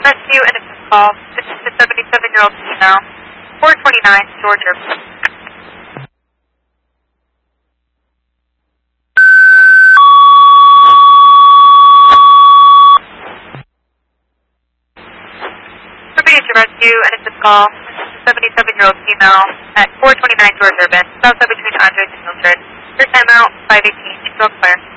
rescue and assist call. This is the 77-year-old female, 429 George Irvin. To rescue and assist call. This is the 77-year-old female at 429 George Urban, south side between Andres and Mildred. Your timeout, 518, Eagle Square.